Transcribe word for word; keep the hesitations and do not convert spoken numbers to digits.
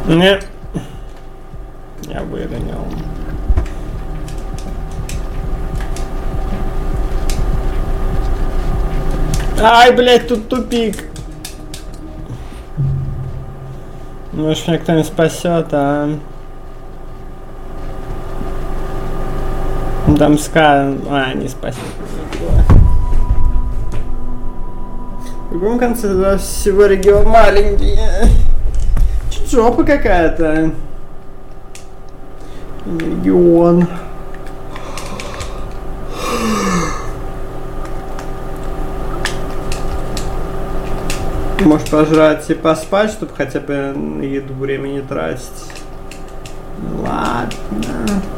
Не. Я выронил. Ай, блядь, тут тупик. Может, меня кто-нибудь спасет, а? Дамская... А, не спасет. В другом конце всего регион маленький. Чуть жопа какая-то. Регион. Может пожрать и поспать, чтобы хотя бы на еду время не тратить. Ладно.